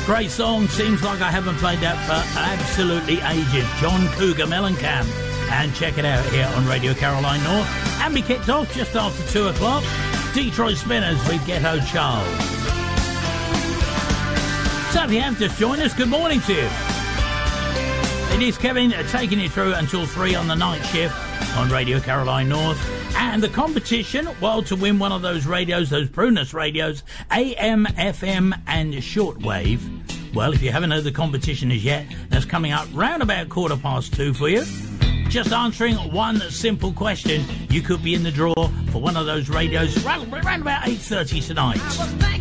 Great song. Seems like I haven't played that for absolutely ages. John Cougar Mellencamp. And check it out here on Radio Caroline North. And we kicked off just after 2 o'clock. Detroit Spinners with Ghetto Child. So if you have just joined us, good morning to you. It is Kevin taking you through until 3 on the night shift on Radio Caroline North. And the competition, well, to win one of those radios, those Prunus radios, AM, FM and shortwave. Well, if you haven't heard the competition as yet, that's coming up round about 2:15 for you. Just answering one simple question, you could be in the draw for one of those radios round about 8:30 tonight.